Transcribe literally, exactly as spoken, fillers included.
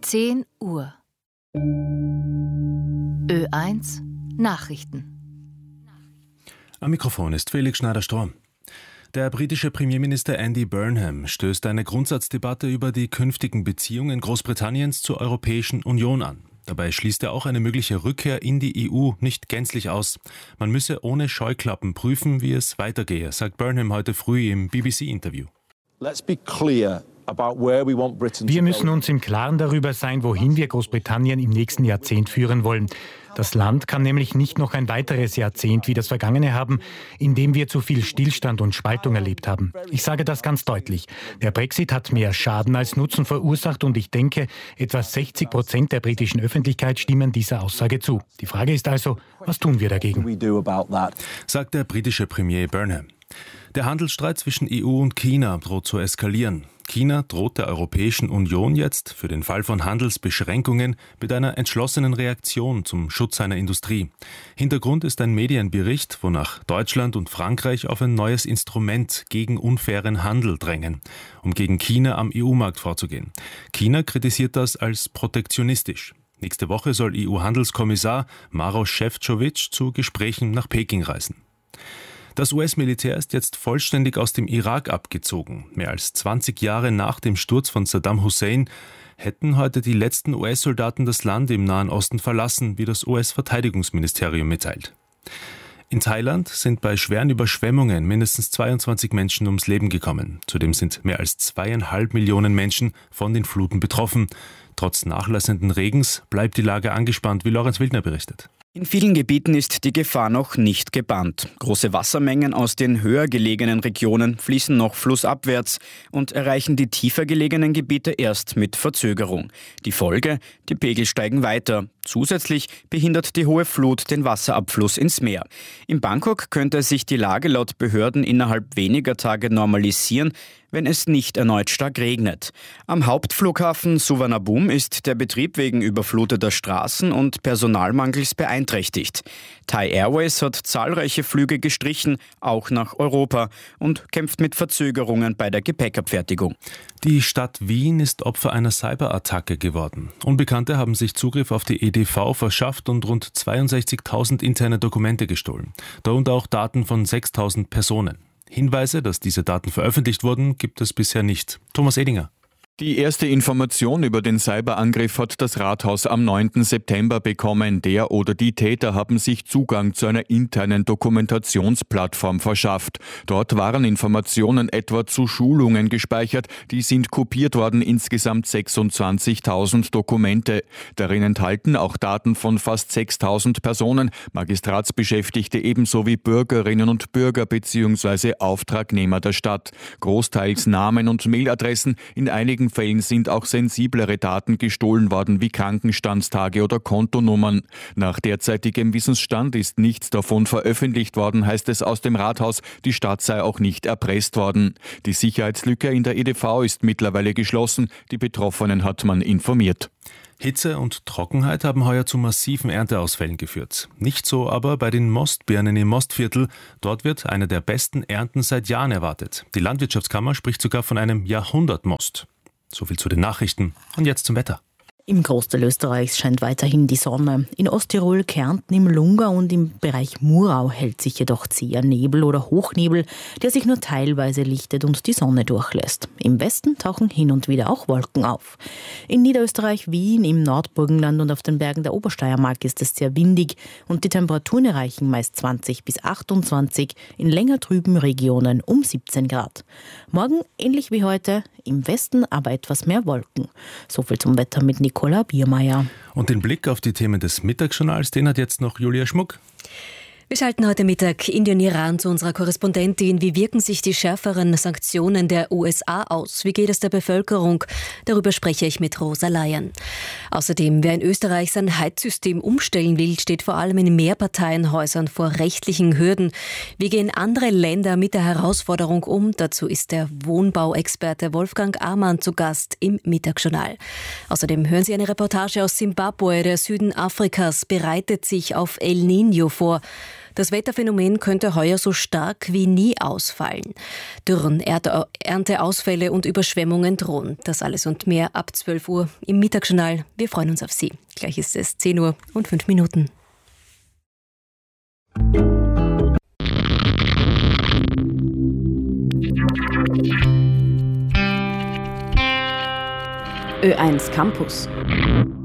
zehn Uhr. Ö eins Nachrichten. Am Mikrofon ist Felix Schneider-Strohm. Der britische Premierminister Andy Burnham stößt eine Grundsatzdebatte über die künftigen Beziehungen Großbritanniens zur Europäischen Union an. Dabei schließt er auch eine mögliche Rückkehr in die E U nicht gänzlich aus. Man müsse ohne Scheuklappen prüfen, wie es weitergehe, sagt Burnham heute früh im B B C-Interview. Let's be clear. Wir müssen uns im Klaren darüber sein, wohin wir Großbritannien im nächsten Jahrzehnt führen wollen. Das Land kann nämlich nicht noch ein weiteres Jahrzehnt wie das vergangene haben, in dem wir zu viel Stillstand und Spaltung erlebt haben. Ich sage das ganz deutlich. Der Brexit hat mehr Schaden als Nutzen verursacht und ich denke, etwa sechzig Prozent der britischen Öffentlichkeit stimmen dieser Aussage zu. Die Frage ist also, was tun wir dagegen? Sagt der britische Premier Burnham. Der Handelsstreit zwischen E U und China droht zu eskalieren. China droht der Europäischen Union jetzt für den Fall von Handelsbeschränkungen mit einer entschlossenen Reaktion zum Schutz seiner Industrie. Hintergrund ist ein Medienbericht, wonach Deutschland und Frankreich auf ein neues Instrument gegen unfairen Handel drängen, um gegen China am E U-Markt vorzugehen. China kritisiert das als protektionistisch. Nächste Woche soll E U-Handelskommissar Maroš Šefčovič zu Gesprächen nach Peking reisen. Das U S-Militär ist jetzt vollständig aus dem Irak abgezogen. Mehr als zwanzig Jahre nach dem Sturz von Saddam Hussein hätten heute die letzten U S-Soldaten das Land im Nahen Osten verlassen, wie das U S-Verteidigungsministerium mitteilt. In Thailand sind bei schweren Überschwemmungen mindestens zweiundzwanzig Menschen ums Leben gekommen. Zudem sind mehr als zweieinhalb Millionen Menschen von den Fluten betroffen. Trotz nachlassenden Regens bleibt die Lage angespannt, wie Lorenz Wildner berichtet. In vielen Gebieten ist die Gefahr noch nicht gebannt. Große Wassermengen aus den höher gelegenen Regionen fließen noch flussabwärts und erreichen die tiefer gelegenen Gebiete erst mit Verzögerung. Die Folge? Die Pegel steigen weiter. Zusätzlich behindert die hohe Flut den Wasserabfluss ins Meer. In Bangkok könnte sich die Lage laut Behörden innerhalb weniger Tage normalisieren, wenn es nicht erneut stark regnet. Am Hauptflughafen Suvarnabhumi ist der Betrieb wegen überfluteter Straßen und Personalmangels beeinträchtigt. Thai Airways hat zahlreiche Flüge gestrichen, auch nach Europa, und kämpft mit Verzögerungen bei der Gepäckabfertigung. Die Stadt Wien ist Opfer einer Cyberattacke geworden. Unbekannte haben sich Zugriff auf die E D V verschafft und rund zweiundsechzigtausend interne Dokumente gestohlen. Darunter auch Daten von sechstausend Personen. Hinweise, dass diese Daten veröffentlicht wurden, gibt es bisher nicht. Thomas Edinger. Die erste Information über den Cyberangriff hat das Rathaus am neunten September bekommen. Der oder die Täter haben sich Zugang zu einer internen Dokumentationsplattform verschafft. Dort waren Informationen etwa zu Schulungen gespeichert. Die sind kopiert worden, insgesamt sechsundzwanzigtausend Dokumente. Darin enthalten auch Daten von fast sechstausend Personen, Magistratsbeschäftigte ebenso wie Bürgerinnen und Bürger bzw. Auftragnehmer der Stadt. Großteils Namen und Mailadressen, in einigen Fällen sind auch sensiblere Daten gestohlen worden, wie Krankenstandstage oder Kontonummern. Nach derzeitigem Wissensstand ist nichts davon veröffentlicht worden, heißt es aus dem Rathaus, die Stadt sei auch nicht erpresst worden. Die Sicherheitslücke in der E D V ist mittlerweile geschlossen, die Betroffenen hat man informiert. Hitze und Trockenheit haben heuer zu massiven Ernteausfällen geführt. Nicht so aber bei den Mostbirnen im Mostviertel. Dort wird eine der besten Ernten seit Jahren erwartet. Die Landwirtschaftskammer spricht sogar von einem Jahrhundertmost. So viel zu den Nachrichten. Und jetzt zum Wetter. Im Großteil Österreichs scheint weiterhin die Sonne. In Osttirol, Kärnten, im Lungau und im Bereich Murau hält sich jedoch zäher Nebel oder Hochnebel, der sich nur teilweise lichtet und die Sonne durchlässt. Im Westen tauchen hin und wieder auch Wolken auf. In Niederösterreich, Wien, im Nordburgenland und auf den Bergen der Obersteiermark ist es sehr windig und die Temperaturen erreichen meist zwanzig bis achtundzwanzig, in länger trüben Regionen um siebzehn Grad. Morgen ähnlich wie heute, im Westen aber etwas mehr Wolken. So viel zum Wetter mit Nicola Biermeier. Und den Blick auf die Themen des Mittagsjournals, den hat jetzt noch Julia Schmuck. Wir schalten heute Mittag Indien Iran zu unserer Korrespondentin. Wie wirken sich die schärferen Sanktionen der U S A aus? Wie geht es der Bevölkerung? Darüber spreche ich mit Rosa Laien. Außerdem, wer in Österreich sein Heizsystem umstellen will, steht vor allem in Mehrparteienhäusern vor rechtlichen Hürden. Wie gehen andere Länder mit der Herausforderung um? Dazu ist der Wohnbauexperte Wolfgang Amann zu Gast im Mittagsjournal. Außerdem hören Sie eine Reportage aus Simbabwe. Der Süden Afrikas bereitet sich auf El Niño vor. Das Wetterphänomen könnte heuer so stark wie nie ausfallen. Dürren, Erde- Ernteausfälle und Überschwemmungen drohen. Das alles und mehr ab zwölf Uhr im Mittagsjournal. Wir freuen uns auf Sie. Gleich ist es zehn Uhr und fünf Minuten. Ö eins Campus.